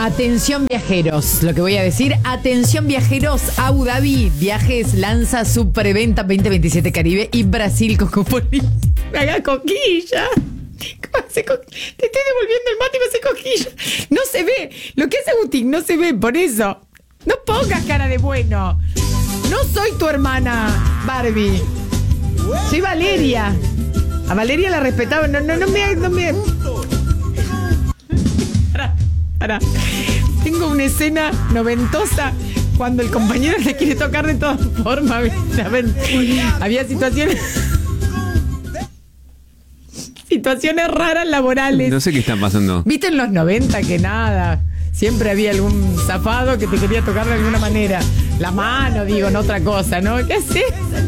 Atención viajeros, lo que voy a decir, atención viajeros, Abu Dhabi Viajes lanza su preventa 2027 Caribe y Brasil con Cosmopolitan. Me haga coquilla. ¿Cómo hace coquilla? Te estoy devolviendo el mate y me hace coquilla. No se ve, lo que hace Agustín no se ve, por eso. No pongas cara de bueno. No soy tu hermana, Barbie. Soy Valeria. A Valeria la respetaba, no me... Pará. Tengo una escena noventosa cuando el compañero le quiere tocar de todas formas. Había situaciones raras laborales. No sé qué está pasando. ¿Viste en los 90 que nada? Siempre había algún zafado que te quería tocar de alguna manera. La mano, digo, no otra cosa, ¿no? ¿Qué haces?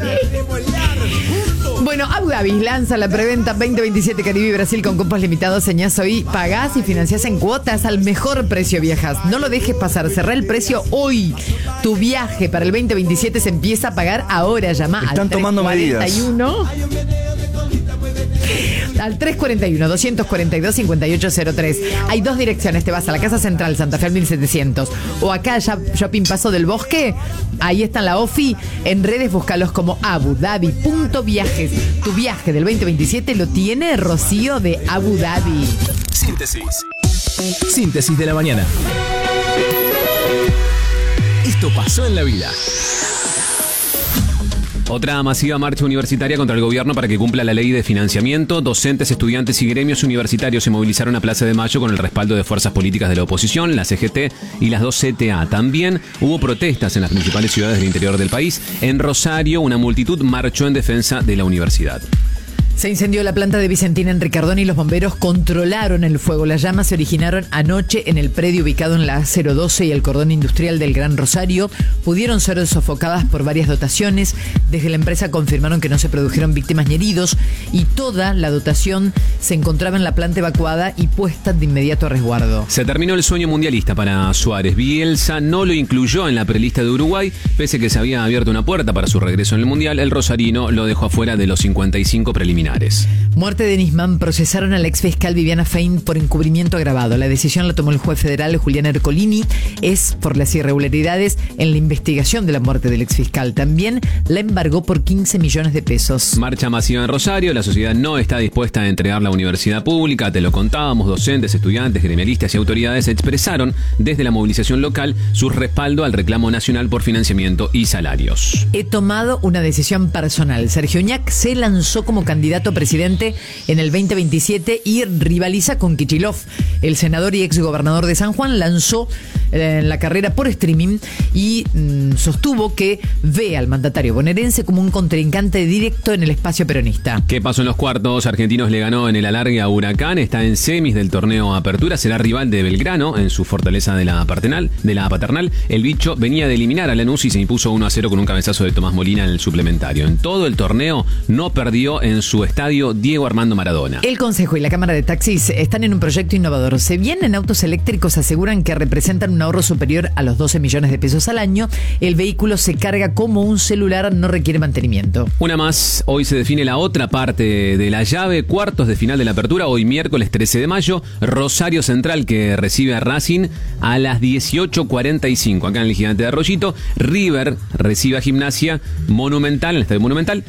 Bueno, Abu Dhabi lanza la preventa 2027 Caribe y Brasil con cupos limitados. Señás hoy, pagás y financiás en cuotas al mejor precio viajas. No lo dejes pasar, cerrá el precio hoy. Tu viaje para el 2027 se empieza a pagar ahora. Llama Están tomando medidas. Al 341-242-5803. Hay dos direcciones. Te vas a la Casa Central, Santa Fe al 1700. O acá, Shopping Paso del Bosque. Ahí está la OFI. En redes, búscalos como abudhabi.viajes. Tu viaje del 2027 lo tiene Rocío de Abu Dhabi. Síntesis de la mañana. Esto pasó en la vida. Otra masiva marcha universitaria contra el gobierno para que cumpla la ley de financiamiento. Docentes, estudiantes y gremios universitarios se movilizaron a Plaza de Mayo con el respaldo de fuerzas políticas de la oposición, la CGT y las dos CTA. También hubo protestas en las principales ciudades del interior del país. En Rosario, una multitud marchó en defensa de la universidad. Se incendió la planta de Vicentina en Ricardón y los bomberos controlaron el fuego. Las llamas se originaron anoche en el predio ubicado en la 012 y el cordón industrial del Gran Rosario. Pudieron ser sofocadas por varias dotaciones. Desde la empresa confirmaron que no se produjeron víctimas ni heridos y toda la dotación se encontraba en la planta evacuada y puesta de inmediato a resguardo. Se terminó el sueño mundialista para Suárez. Bielsa no lo incluyó en la prelista de Uruguay, pese a que se había abierto una puerta para su regreso en el Mundial. El rosarino lo dejó afuera de los 55 preliminares. Muerte de Nisman. Procesaron a la exfiscal Viviana Fein por encubrimiento agravado. La decisión la tomó el juez federal Julián Ercolini. Es por las irregularidades en la investigación de la muerte del exfiscal. También la embargó por 15 millones de pesos. Marcha masiva en Rosario. La sociedad no está dispuesta a entregar la universidad pública. Te lo contábamos. Docentes, estudiantes, gremialistas y autoridades expresaron desde la movilización local su respaldo al reclamo nacional por financiamiento y salarios. He tomado una decisión personal. Sergio Uñac se lanzó como candidato presidente en el 2027 y rivaliza con Kicillof. El senador y exgobernador de San Juan lanzó la carrera por streaming y sostuvo que ve al mandatario bonaerense como un contrincante directo en el espacio peronista. ¿Qué pasó en los cuartos? Argentinos le ganó en el alargue a Huracán, está en semis del torneo Apertura, será rival de Belgrano en su fortaleza de la Paternal. El bicho venía de eliminar a Lanús y se impuso 1-0 con un cabezazo de Tomás Molina en el suplementario. En todo el torneo no perdió en su estadio Diego Armando Maradona. El Consejo y la Cámara de Taxis están en un proyecto innovador. Se vienen autos eléctricos, aseguran que representan un ahorro superior a los 12 millones de pesos al año. El vehículo se carga como un celular, no requiere mantenimiento. Una más, hoy se define la otra parte de la llave, cuartos de final de la Apertura, hoy miércoles 13 de mayo, Rosario Central que recibe a Racing a las 18:45, acá en el Gigante de Arroyito. River recibe a Gimnasia Monumental, en el Estadio Monumental,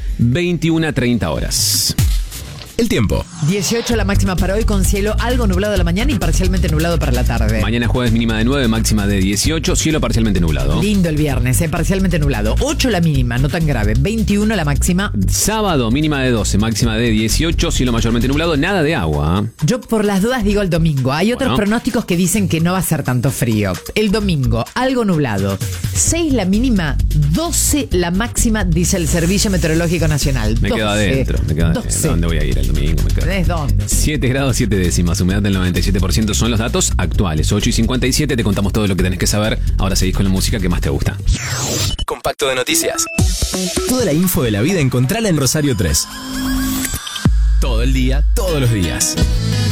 21:30 horas. El tiempo. 18 la máxima para hoy, con cielo algo nublado a la mañana y parcialmente nublado para la tarde. Mañana jueves mínima de 9, máxima de 18, cielo parcialmente nublado. Lindo el viernes, parcialmente nublado. 8 la mínima, no tan grave. 21 la máxima. Sábado mínima de 12, máxima de 18, cielo mayormente nublado, nada de agua. Yo por las dudas digo el domingo. Hay otros pronósticos que dicen que no va a ser tanto frío. El domingo, algo nublado. 6 la mínima, 12 la máxima, dice el Servicio Meteorológico Nacional. Me quedo adentro. ¿Dónde voy a ir el domingo? ¿Desde dónde? 7 grados 7 décimas, humedad del 97% son los datos actuales. 8:57, te contamos todo lo que tenés que saber. Ahora seguís con la música que más te gusta. Compacto de noticias. Toda la info de la vida encontrala en Rosario 3. Todo el día, todos los días.